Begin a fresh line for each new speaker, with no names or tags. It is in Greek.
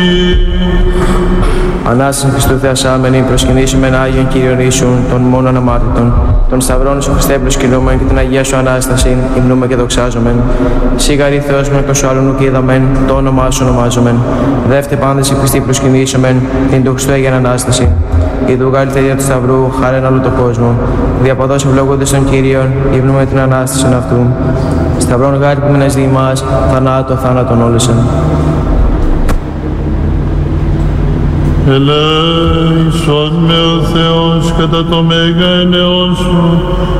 Ανάσταση Χριστού θεασάμενη, προσκυνήσιμεν Άγιον Κύριον Ιησούν, των μόνον αμάρτητων. Των σταυρών σου Χριστέ προσκυνούμεν και την Αγία σου Ανάσταση, υμνούμε και δοξάζομεν. Σίγαρη Θεός με εκτός άλλων ουκ είδαμεν, το όνομά σου ονομάζομεν. Δεύτε πάντες η Χριστή προσκυνήσιμεν, την του Χριστού Αγία Ανάσταση. Η δούγα ελευθερία του Σταυρού, χάρεν όλο τον κόσμο. Διαποδός ευλογούνται στον Κύριον, υμνούμε την Ανάσταση αυτού. Σταυρών γάρι που μείνας δι' μας, θανάτω θάνατον όλεσεν.
Ελέησον με ο Θεός κατά το μέγα ενεόν σου,